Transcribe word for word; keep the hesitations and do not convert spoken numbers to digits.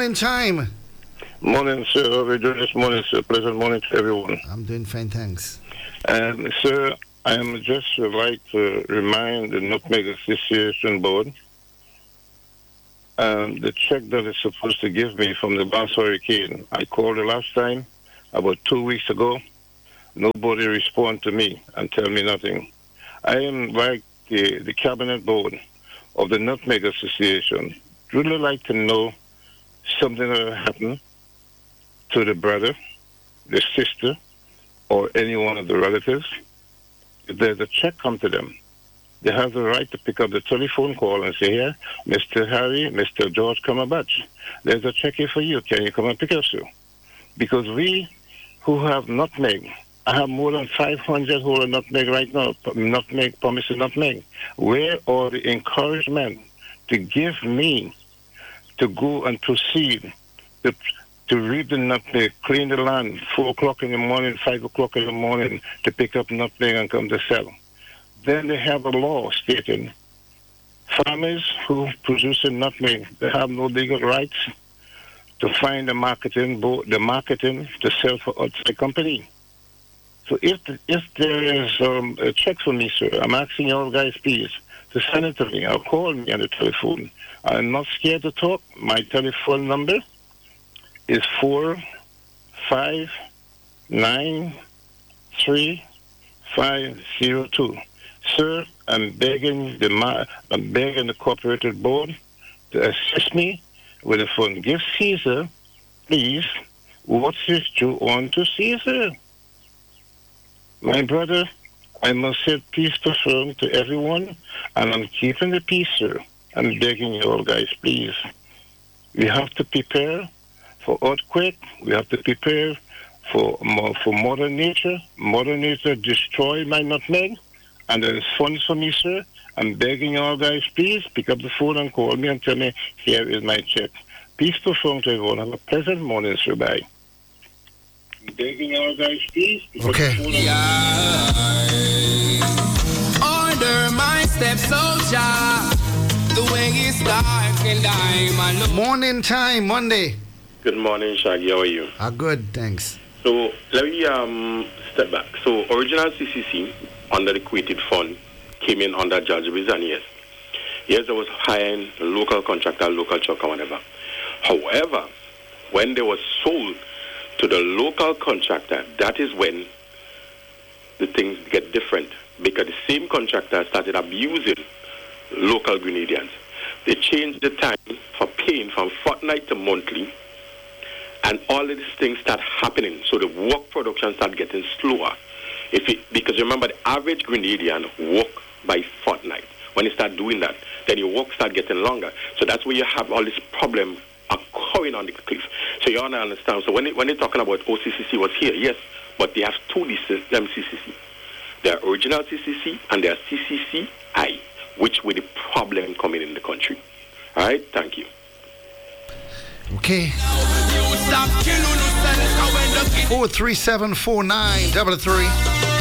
morning time. Morning, sir. How are we doing this morning, sir? Pleasant morning to everyone. I'm doing fine, thanks. Um, sir, I am just would like to remind the Nutmeg Association Board um, the check that is supposed to give me from the Barnes Hurricane. I called the last time, about two weeks ago. Nobody responded to me and tell me nothing. I am like the, the cabinet board of the Nutmeg Association. Really like to know something that happened to the brother, the sister, or any one of the relatives. If there's a check come to them, they have the right to pick up the telephone call and say, here, Mister Harry, Mister George Cumberbatch, there's a check here for you. Can you come and pick us up? Because we who have nutmeg, I have more than five hundred who are nutmeg right now, nutmeg, promising nutmeg. Where are the encouragement to give me to go and proceed to, to reap the nutmeg, clean the land, four o'clock in the morning, five o'clock in the morning, to pick up nutmeg and come to sell? Then they have a law stating farmers who produce nutmeg, they have no legal rights to find the marketing, the marketing to sell for outside company. So if if there is um, a check for me, sir, I'm asking you all guys, please, to send it to me or call me on the telephone. I'm not scared to talk. My telephone number is four five nine three five zero two. Sir, I'm begging the ma- I'm begging the cooperative board to assist me with the fund. Give Caesar, please, what is due on to Caesar. My brother, I must say peace to firm to everyone, and I'm keeping the peace, sir. I'm begging you all guys, please. We have to prepare for earthquake. We have to prepare for for Mother Nature. Mother Nature destroy my nutmeg, and there is funds for me, sir. I'm begging you all guys, please pick up the phone and call me and tell me, here is my check. Peace to firm to everyone. Have a pleasant morning, sir. Bye. I'm begging you all guys, please. Pick Okay. up the phone and Order my steps, soldier. The way is dark and I'm alone. Morning time, Monday. Good morning, Shaggy. How are you? Ah, good, thanks. So let me um, step back. So original C C C under the created fund came in under Judge Bizan, yes. Yes, I was hiring a local contractor, local trucker, whatever. However, when they were sold to the local contractor, that is when the things get different. Because the same contractor started abusing local Grenadians. They changed the time for paying from fortnight to monthly, and all of these things start happening. So the work production start getting slower. If it, because remember, the average Grenadian work by fortnight. When you start doing that, then your work start getting longer. So that's where you have all this problem occurring on the cliff. So you want to understand. So when, it, when they're talking about O C C C was here, yes, but they have two M C C C. There are original C C C and there are C C C I, which were the problem coming in the country. All right, thank you. Okay. four three seven four nine double three.